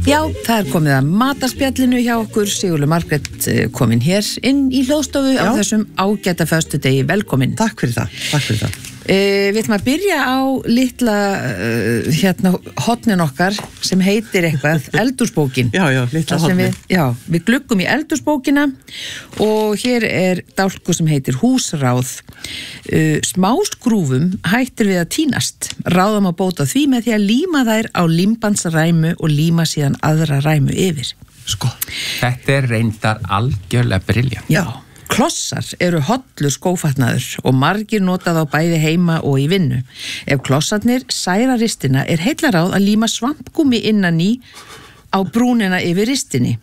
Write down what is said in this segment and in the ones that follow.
Já, það komið að matarspjallinu hjá okkur. Sigurlaug Margrét komin hér inn í hljóðstofu á þessum ágæta föstudegi. Velkomin. Takk fyrir það. Við ætlum að byrja á litla hotnin okkar sem heitir eitthvað eldhúsbókin. Já, litla hotnin. Við gluggum í eldhúsbókina og hér er dálkur sem heitir húsráð. Smáskrúfum hættir við að tínast. Ráðum að bóta því með því að líma þær á límbandsræmu og líma síðan aðra ræmu yfir. Sko, þetta er reyndar algjörlega briljant. Já. Klossar eru hollur skófatnaður og margir notað á bæði heima og í vinnu. Ef klossarnir særa ristina er heillaráð að líma svampgúmi innan í á brúnina yfir ristinni.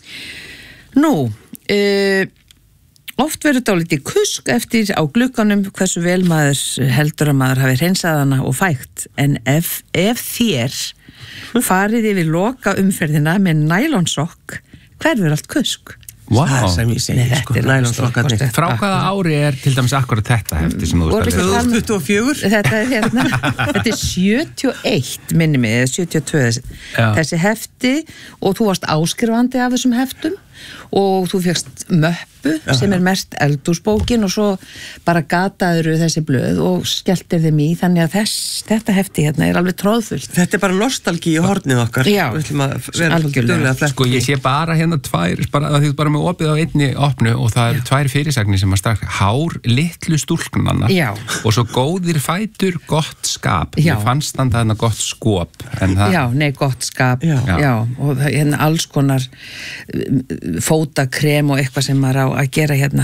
Oft verður dálítið kusk eftir á glugganum hversu vel maður heldur að maður hafi hreinsað hana og fægt. En ef þér farið yfir loka umferðina með nælonsokk, hverfur allt kusk? Wow. Það er sem ég segi, nælonsokkarnir. Frá hvaða ári er til dæmis akkurat þetta hefti sem þú veist að lesa? 2024? Þetta er 71 minni mig, 72 þessi hefti og þú varst áskrifandi af þessum heftum og þú fékkst möppu sem er merkt eldhúsbókin og svo bara gataður þessi blöð og skelltir þeim í, þannig að þetta hefti hérna er alveg tróðfullt. Þetta er bara nostalgí í hornið okkar. Já, algjörlega. Sko ég sé bara hérna bara með opið á einni opnu og það eru tvær fyrirsagnir sem að strax hár litlu stúlknanna og svo góðir fætur, gott skap. Ég fannst þannig að það gott skop. Gott skap. Og hérna alls konar fótakrem og eitthvað sem maður á að gera hérna.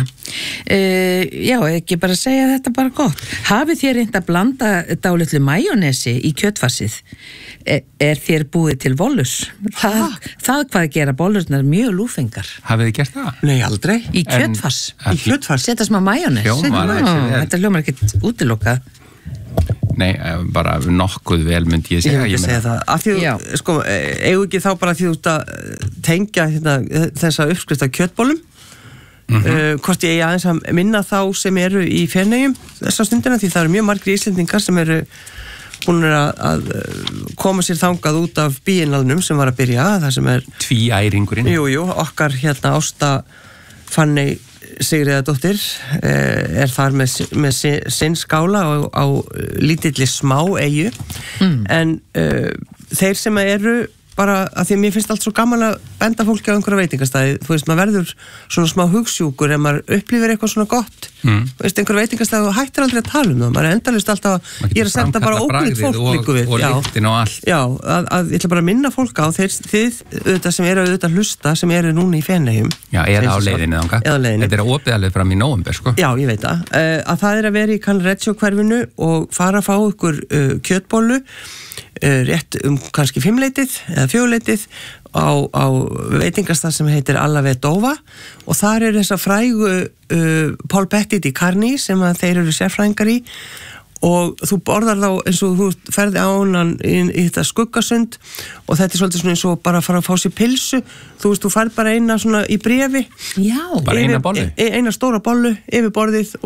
Ekki bara segja þetta bara gott. Hafið þér reynt að blanda dálitlu majónesi í kjötfarsið? Er þér búið til bollur? Það hvað gera bollurnar mjög lúfengar. Hafið þið gert það? Nei, aldrei. Í kjötfars? Í kjötfars? Setja smá majónes? Þetta hljómar ekkert útilokað. Nei, bara nokkuð vel myndi ég segja. Ég segja það. Af því, sko, eigum ekki þá bara því út að tengja þessa uppskrift af kjötbollum. Hvort ég eigi aðeins að minna þá sem eru í Feneyjum þessa stundina, því það eru mjög margir Íslendingar sem eru búin að koma sér þangað út af bíinalnum sem var að byrja, það sem er tvíæringurinn. Jú, okkar hérna Ásta Fanney Sigríðardóttir er þar með sinn skála á lítilli smá eyju en þeir sem eru bara að því að mér finnst allt svo gaman að benda fólki á einhverja veitingastæði, þú veist, maður verður svona smá hugsjúkur ef maður upplifir eitthvað svona gott, þú veist, einhverja veitingastæði og hættir aldrei að tala um það, maður er endalaust alltaf ég er að senda bara óbúið fólk líku við og lyktin og allt. Já, að ég ætla bara að minna fólk á þið auðvitað sem eru auðvitað hlusta sem eru núna í Feneyjum. Já, eða á leiðinni þangað. Þetta er opið alveg fram í nóvember, sko. Já, ég veit að það er að vera í Cannareccio hverfinu og fara að fá ykkur kjötbollu rétt kannski 5-leytið eða 4-leytið á veitingastað sem heitir Alla Vedova og þar er þessa frægu Paul Petit di Carni sem að þeir eru sérfræðingar í og þú borðar þá eins og þú ferði á hann í þetta skuggasund og þetta er svolítið svona eins og bara að fara að fá sér pilsu, þú veist, þú færð bara eina svona í bréfi. Já. Bara eina bollu? Eina stóra bollu yfir borðið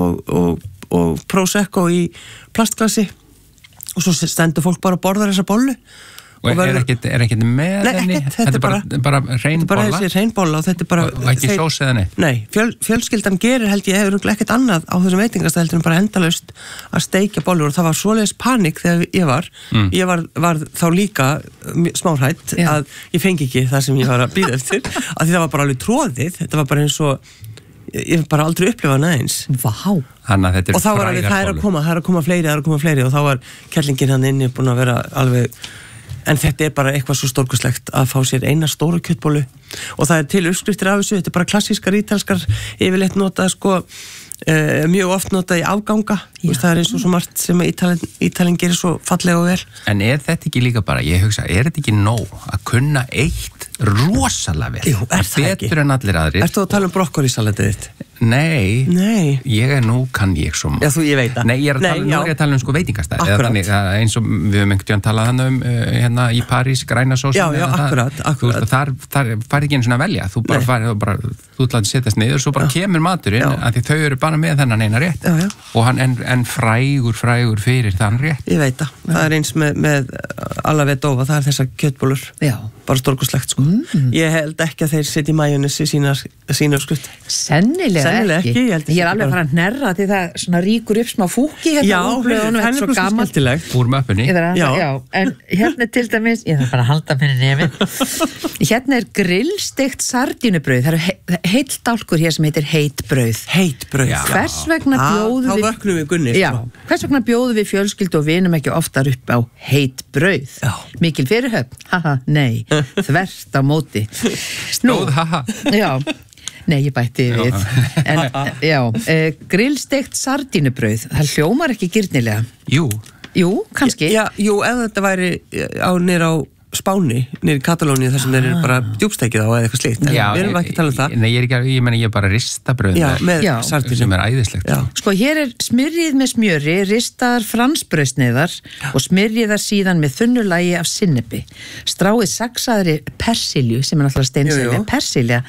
og prosecco í plastglasi og svo stendur fólk bara að borða þessa bollu. Og er ekkert með henni? Þetta er bara hrein bolla? Þetta er bara þessi hrein bolla og þetta er bara... Og ekki sós eða neitt? Nei, fjölskyldan gerir held ég hefur ekkert annað á þessum veitingastað heldur en bara endalaust að steikja bollur og það var svoleiðis panik þegar ég var þá líka smárhætt að ég fengi ekki það sem ég var að bíða eftir að því það var bara alveg tróðið, þetta var bara eins og ég bara aldrei upplifað neins. Vá. Og þá var alveg, það er að koma fleiri og þá var kellingin hann inni búin að vera alveg, en þetta er bara eitthvað svo stórkostlegt að fá sér eina stóru kjötbollu og það er til uppskriftir af þessu, þetta er bara klassískar ítalskar yfirleitt notað sko mjög oft notað í afganga, það er eins og svo margt sem Ítalinn gerir svo fallega og vel. En er þetta ekki líka bara, ég hugsa, er þetta ekki nóg að kunna eitt rosalega vel? Jú, er það ekki? Betur en allir aðrir. Ertu að tala um brokkolisalatið þitt? Nei, ég kann ég svo Já, ég veit það. Nei, ég er að tala sko veitingastæð eins og við höfum einhvern tíðan talað hérna í París, græna sósum Já, akkurat Þar færði ekki einu svona að velja þú ætlaði að setjast niður svo bara kemur maturinn, af því þau eru bara með þennan eina rétt og hann en frægur fyrir þann rétt Ég veit það er eins með Alavedova, það er þessar kjötbólur bara stórkoslegt sko Ég held ekki að þeir setja í majónis í sína skrutt Sennilega ekki Ég er alveg að fara að hnerra því það svona ríkur upp smá fúki Já, henni er svo skemmtileg Úr möppunni En hérna til dæmis, ég þarf bara að halda minni nefn Hérna er grillsteikt sardínubrauð Það eru heill dálkur hér sem heitir heitbrauð Hvers vegna bjóðum við Þá vöknum við Gunni Hvers vegna bjóðum við fjölskyldu og vinum ekki oftar upp á heitbrauð Mikil fyrirhöfn, haha, nei Þvert á móti Stóð, haha Já Nei, ég bætti við grillsteikt sardínubrauð það hljómar ekki gyrnilega Jú, kannski Jú, ef þetta væri nýr á Spáni, niður í Katalóníu þar sem þeir eru bara djúpstekið á eða eitthvað slíkt en við erum ekki að tala um það Nei, ég er bara ristabrauð með sardínu sem er æðislegt Sko, hér er smyrjið með smjöri ristaðar fransbrauðsneiðar og smyrjiðar síðan með þunnu lagi af sinnepi stráið saxaðri persilju sem er náttúrulega steinsæli persilja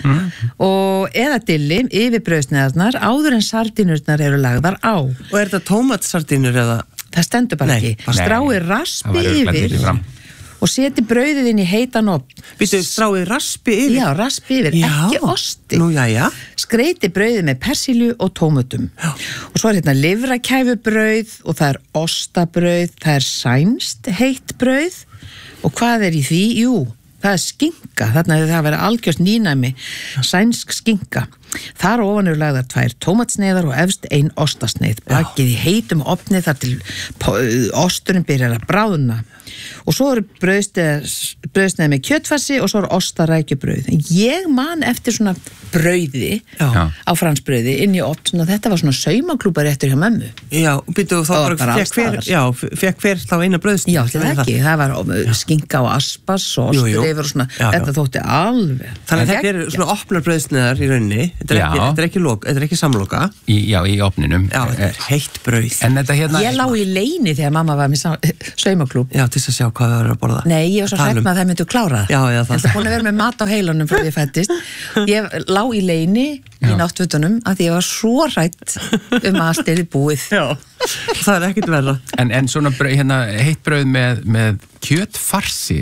og eða dilli yfir brauðsneiðarnar áður en sardínurnar eru lagðar á Og er þetta tómatsardínur eða? Það stendur bara ekki Stráið raspi yfir og seti brauðið inn í heitan ofn Býttu stráið raspi yfir? Já, raspi yfir, ekki osti Nú, jæja Skreyti brauðið með persilju og tómutum og svo er hérna lifrakæfubrauð og það er ostabrauð það er sænst heitt brauð og hvað er í því? Jú, það er skinka þarna hefur það verið algjörst nýnæmi sænsk skinka Þar ofan eru lagðar 2 tómatsneiðar og efst 1 ostasneið bakið í heitum ofni þar til osturinn byrjar að bráðna og svo eru brauðsneiðar með kjötfassi og svo eru ostarækjubrauð ég man eftir svona brauði á fransbrauði inn í ofn svona, þetta var svona saumaklúbaréttur hjá mömmu Já, býttu þá bara fekk hver þá eina brauðsneið Já, það var skinka og aspas og ostur yfir og svona, þetta þótti alveg Þannig að þetta eru svona opnar brauðsneiðar í rauninni Þetta er ekki samloka í opninum heitt brauð Ég lá í leini þegar mamma var með saumaklúb Já, til að sjá hvað það eru að borða Nei, ég var svo hrætt með að það myndu klára það Þetta búin að vera með mat á heilanum frá ég fættist Ég lá í leini í náttfötunum að því ég var svo hrætt að allt er í búið Já, það er ekkert verra En svona heitt brauð með kjötfarsi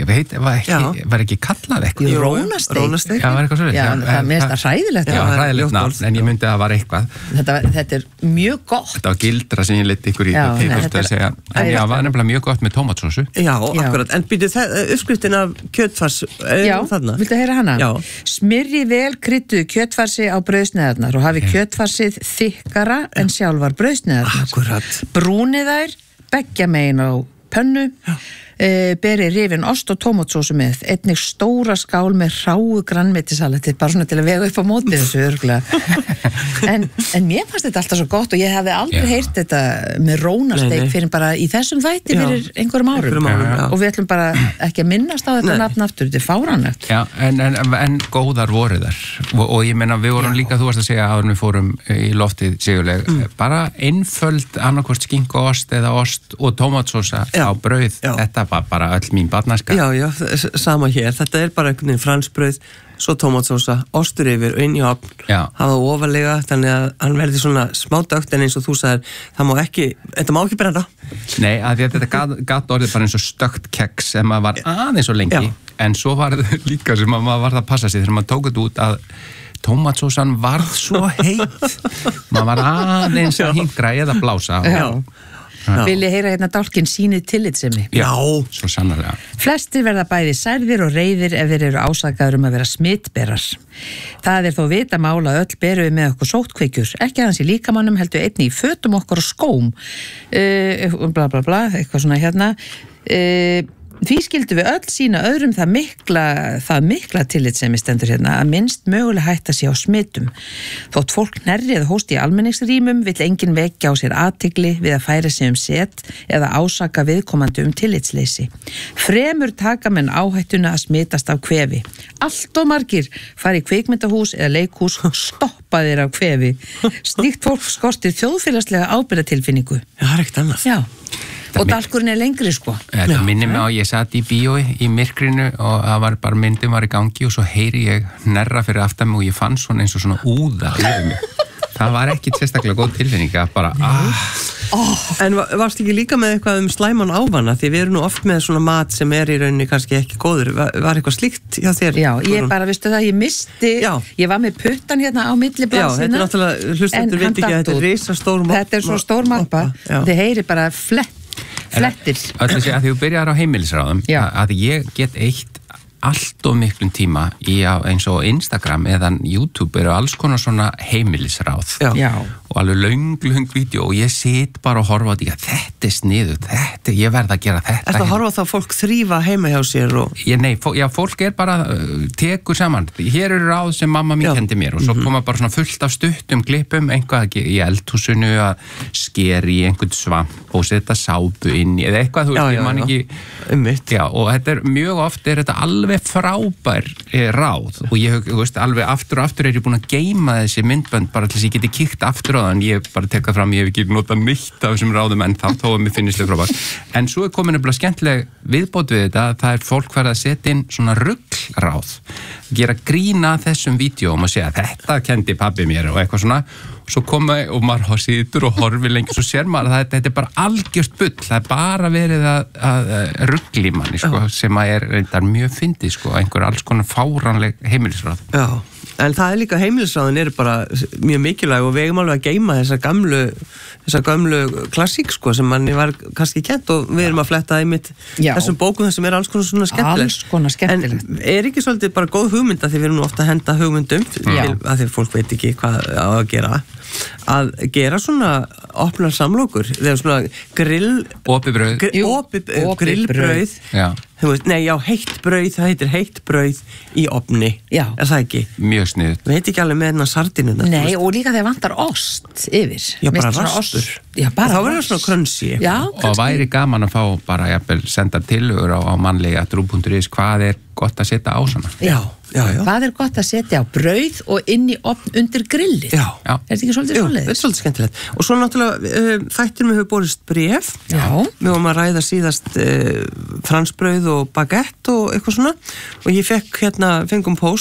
var ekki kallað eitthvað Rónasteik Já, var eitthvað svo Mér finnst það hræðilegt hræðilegt nafn, en ég myndi að það var eitthvað Þetta er mjög gott Þetta var gildra sem ég leti ykkur í en já, var nefnilega mjög gott með tómatsósu Já, akkurat, en býtu uppskriftin af kjötfars Já, viltu heyra hana? Já Smyrji vel krydduðu kjötfarsi á brauðsneiðarnar og hafi kjötfarsið þykkara en sjálfar brauðsneiðarnar Akkurat Brúnið þær, beggja megin á pönnu berið rifin ost og tómatsósu með einnig stóra skál með hráu grænmetissalati bara svona til að vega upp á móti þessu örgulega en mér fannst þetta alltaf svo gott og ég hefði aldrei heyrt þetta með rónasteik fyrir bara í þessum þætti fyrir einhverjum árum og við ætlum bara ekki að minnast á þetta nafn aftur, þetta er fáránlegt Já, en góðar voru þar og ég meina við vorum líka, þú varst að segja áður við fórum í loftið Sigurleg bara einföld annarkvort skinku ost eða ost og tómatsósa á brauð, þetta var bara öll mín barnaska Já, sama hér, þetta er bara einhvern veginn fransbrauð, svo tómatsósa ostur yfir og inn í opn hafa ofalega, þannig að hann verði svona smá dögt en eins og þú sagðir þetta má ekki brenda Nei, að þetta gat orðið bara eins og stökt keks sem maður var aðeins svo lengi en svo var þetta líka sem maður var að passa sig þegar maður tók þetta út að tómatsósan varð svo heitt maður var aðeins að hingra eða blása Vil ég heyra hérna dálkinn sýnið tillitssemi? Já, svo sannarlega. Flestir verða bæði særðir og reiðir ef þeir eru ásakaður að vera smitberar. Það er þó vitamál að öll berum við með okkur sóttkveikjur, ekki aðeins í líkamannum heldur einnig í fötum okkar og skóm. Bla bla bla, eitthvað svona hérna. Því skildum við öll sína öðrum það mikla tillit sem við stendur hérna að minnst mögulega hætta sig á smitum. Þótt fólk nærri eða hósti í almenningsrýmum vill enginn vekja á sér athygli við að færa sig set eða ásaka viðkomandi tillitsleysi. Fremur taka menn áhættuna að smitast af kvefi. Allt of margir fari í kvikmyndahús eða leikhús og stoppa þeir af kvefi. Slíkt fólk skortir þjóðfélagslega ábyrgðartilfinningu. Já, það ekkert annað. Já. Og dalkurinn lengri sko. Þetta minnir mig á, ég satt í bíói í myrkrinu og það var bara myndin var í gangi og svo heyri ég hnerra fyrir aftan mig og ég fann svona eins og svona úða yfir mig. Það var ekki sérstaklega góð tilfinning að bara En varst ekki líka með eitthvað slæman ávana því við erum nú oft með svona mat sem í rauninni kannski ekki góður. Var eitthvað slíkt hjá þér? Já, ég bara, veistu það, ég misti ég var með puttan hérna á milli blaðsina. Já, þetta er náttúrulega, hlustendur veit ekki að þetta er risastór mappa. Þetta er svo stór mappa. Þið heyri bara flettir. Öllu sé að því þú byrjar á heimilisráðum að ég get eitt allt of miklum tíma í eins og Instagram eða YouTube eru alls konar svona heimilisráð og alveg löng vídeo og ég sit bara og horfa á því að þetta er sniðugt, ég verð að gera þetta. Ertu að horfa þá fólk þrífa heima hjá sér og... Fólk er bara tekur saman. Hér eru ráð sem mamma mín kendi mér og svo koma bara svona fullt af stuttum klippum, einhvað í eldhúsinu að skeri í einhvern svamp og setja sápu inn í eða eitthvað, þú veist, ég man ekki og þetta er mjög oft þetta alveg frábær ráð og ég veist, alveg aftur og aftur er ég búin að geyma þessi myndbönd bara til þess að ég geti kíkt aftur á það en ég bara tekka fram, ég hef ekki notað nýtt af þessum ráðum en þó að mér finnist þau frábær. En svo er komin nefnilega skemmtileg viðbót við þetta, það er fólk farið að setja inn svona ruglráð, gera grína þessum vídeóm og segja þetta kendi pabbi mér og eitthvað svona svo koma og maður situr og horfir lengi svo sér maður að þetta er bara algjört bull, það er bara verið að rugli manni sko, sem að er mjög fyndið sko, einhver alls konar fáránleg heimilisráð. Já, en það er líka heimilisráðin eru bara mjög mikilvæg og við eigum alveg að geyma þessa gömlu klassík sko sem manni var kannski kent og við erum að fletta einmitt þessum bókum þessum er alls konar svona skemmtilegt. Alls konar skemmtilegt. En er ekki svolítið bara góð hugmynd að því við erum nú ofta að henda hugmyndum að því fólk veit ekki hvað á að gera svona opnar samlokur þegar svona grillbrauð heitt brauð, það heitir heitt brauð í ofni, er það ekki? Mjög sniðut. Við heitir ekki alveg með hennar sardínuna. Nei, og líka þegar vantar ost yfir. Já, bara rastur. Þá verður það svona krönsi. Og væri gaman að fá bara jafnvel senda tillögur á mannlega@ruv.is hvað er gott að setja á svona. Já. Hvað er gott að setja á brauð og inn í ofn undir grillið? Já. Er þetta ekki svolítið svoleiðis? Þetta er svolítið skemmtilegt. Og svo náttúrulega þættinum hefur borist bréf. Já. Við vorum að ræða síðast fransbrauð og baguette og eitthvað svona og ég fengum póst